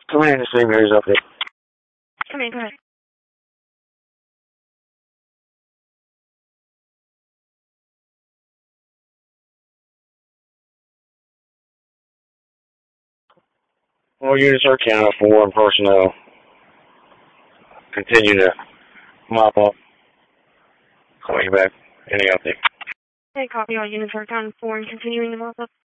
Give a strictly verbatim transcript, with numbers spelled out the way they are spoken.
Come in and see Mary's update. Come in, go ahead. All units are accounted for and personnel continue to mop up. Call you back. Any update? Okay, copy. All units are accounted for and continuing to mop up.